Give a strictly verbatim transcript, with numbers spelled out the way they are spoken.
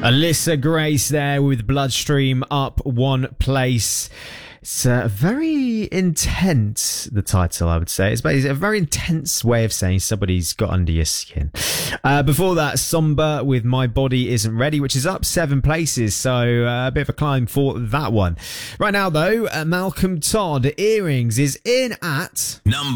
Alyssa Grace there with Bloodstream up one place. It's uh, very intense, the title, I would say. It's basically a very intense way of saying somebody's got under your skin. Uh, before that, Somber with My Body Isn't Ready, which is up seven places, so uh, a bit of a climb for that one. Right now, though, uh, Malcolm Todd, Earrings, is in at... Number